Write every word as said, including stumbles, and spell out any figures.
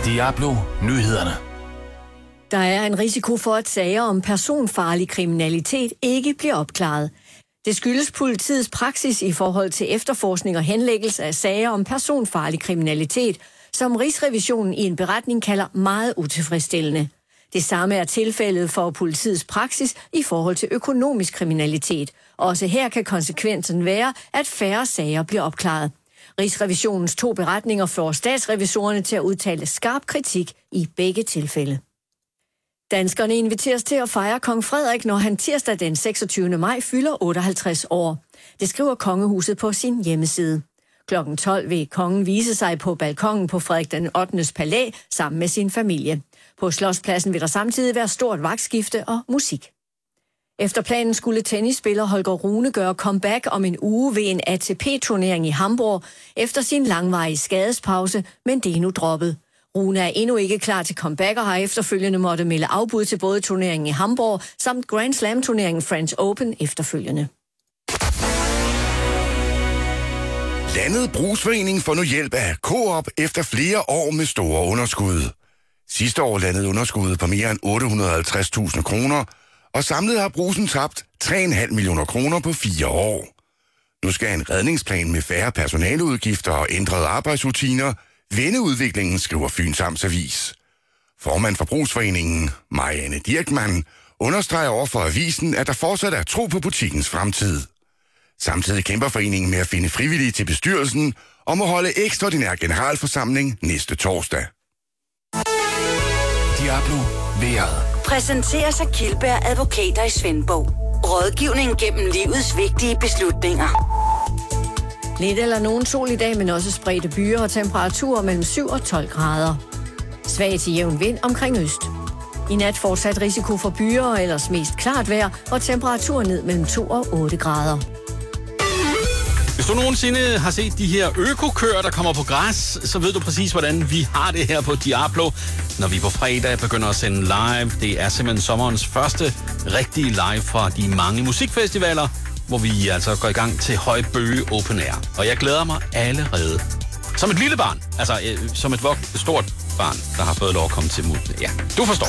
Diablo Nyhederne. Der er en risiko for, at sager om personfarlig kriminalitet ikke bliver opklaret. Det skyldes politiets praksis i forhold til efterforskning og henlæggelse af sager om personfarlig kriminalitet, som Rigsrevisionen i en beretning kalder meget utilfredsstillende. Det samme er tilfældet for politiets praksis i forhold til økonomisk kriminalitet. Også her kan konsekvensen være, at færre sager bliver opklaret. Rigsrevisionens to beretninger får statsrevisorerne til at udtale skarp kritik i begge tilfælde. Danskerne inviteres til at fejre kong Frederik, når han tirsdag den seksogtyvende maj fylder otteoghalvtreds år. Det skriver kongehuset på sin hjemmeside. klokken tolv vil kongen vise sig på balkongen på Frederik den ottendes palæ sammen med sin familie. På Slotspladsen vil der samtidig være stort vagtskifte og musik. Efter planen skulle tennisspiller Holger Rune gøre comeback om en uge ved en A T P-turnering i Hamburg efter sin langvarige skadespause, men det er nu droppet. Rune er endnu ikke klar til comeback og har efterfølgende måtte melde afbud til både turneringen i Hamburg samt Grand Slam-turneringen French Open efterfølgende. Landet Brugsforening får nu hjælp af Coop efter flere år med store underskud. Sidste år landede underskuddet på mere end otte hundrede og halvtreds tusind kroner, og samlet har Brugsen tabt tre komma fem millioner kroner på fire år. Nu skal en redningsplan med færre personaleudgifter og ændrede arbejdsrutiner vende udviklingen, skriver Fyns Amtsavis. Formand for Brugsforeningen, Marianne Dirkmann, understreger over for avisen, at der fortsat er tro på butikkens fremtid. Samtidig kæmper foreningen med at finde frivillige til bestyrelsen om at holde ekstraordinær generalforsamling næste torsdag. Diablo vejret. Præsenteres af Kildberg Advokater i Svendborg. Rådgivning gennem livets vigtige beslutninger. Lidt eller nogen sol i dag, men også spredte byer og temperaturer mellem syv og tolv grader. Svag til jævn vind omkring øst. I nat fortsat risiko for byer og ellers mest klart vejr og temperaturer ned mellem to og otte grader. Hvis du nogensinde har set de her økokøer, der kommer på græs, så ved du præcis, hvordan vi har det her på Diablo. Når vi på fredag begynder at sende live, det er simpelthen sommerens første rigtige live fra de mange musikfestivaler, hvor vi altså går i gang til Højbøge Open Air. Og jeg glæder mig allerede. Som et lille barn, altså øh, som et vogt, stort barn, der har fået lov at komme til munden. Ja, du forstår.